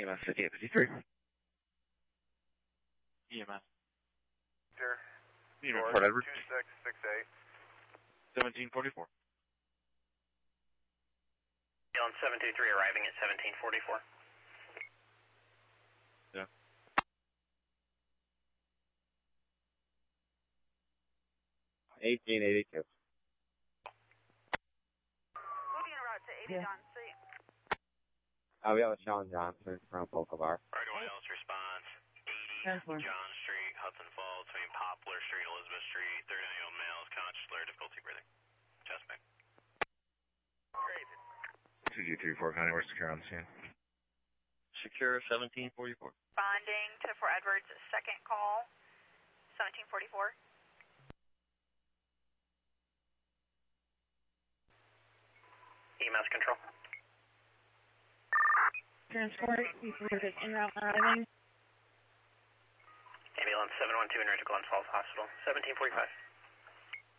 EMS 5853. EMS. Sure. Port Edward. 2668. 1744. On 723 arriving at 1744. Yeah. $18.82. Moving en route to 80 Don C. We have a Sean Johnson from Polka Bar. Right away, else response. 80 John Street, Hudson Falls, between Poplar Street, Elizabeth Street, 39 year old males, conscious, flare, difficulty breathing. Chest pain. Great. 2234, County, we're secure on the scene. Secure 1744. Responding to Fort Edward's second call, 1744. EMS control. Transport, reported en route arriving. Ambulance 712 in Glens Falls Hospital, 1745.